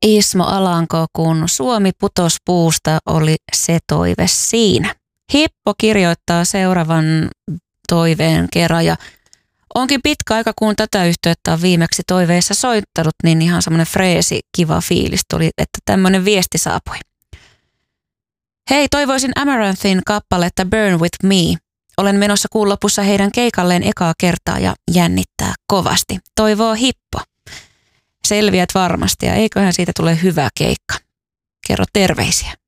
Ismo Alanko, kun Suomi putos puusta, oli se toive siinä. Hippo kirjoittaa seuraavan toiveen kerran ja onkin pitkä aika, kun tätä yhteyttä on viimeksi toiveissa soittanut, niin ihan semmoinen freesi, kiva fiilis tuli, että tämmöinen viesti saapui. Hei, toivoisin Amaranthin kappaletta Burn With Me. Olen menossa kuun lopussa heidän keikalleen ekaa kertaa ja jännittää kovasti. Toivoo Hippo. Selviät varmasti ja eiköhän siitä tule hyvä keikka. Kerro terveisiä.